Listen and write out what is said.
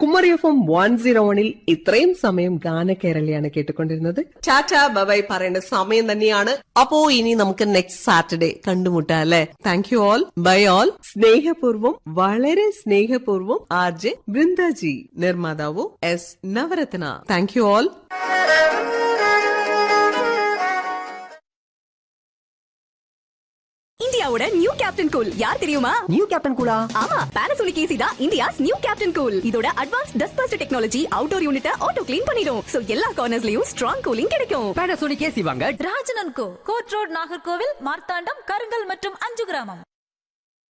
കുമറി FM 101 ഇത്രയും സമയം ഗാനകേരളയാണ് കേട്ടുകൊണ്ടിരുന്നത്. Tata by പറയേണ്ട സമയം തന്നെയാണ്. അപ്പോ ഇനി നമുക്ക് നെക്സ്റ്റ് സാറ്റർഡേ കണ്ടുമുട്ടാം അല്ലെ. Thank you all, by all. സ്നേഹപൂർവ്വം, വളരെ സ്നേഹപൂർവ്വം RJ ബൃന്ദാജി, നിർമ്മാതാവ് S Navratna. Thank you all. இந்தியாவோட நியூ கேப்டன் கூல் யார் தெரியுமா? நியூ கேப்டன் கூலா? ஆமா, Panasonic AC தான் இந்தியாஸ் நியூ கேப்டன் கூல். இதோட advance dust first technology outdoor யூனிட்ட auto clean பண்ணிடும். சோ எல்லா கார்னர்ஸ்லயும் ஸ்ட்ராங் கூலிங் கிடைக்கும். Panasonic AC வாங்க. ராஜனன் கோ, கோட் ரோட், நாகர்கோவில், மார்த்தாண்டம், கருங்கல் மற்றும் 5 கிராமம்.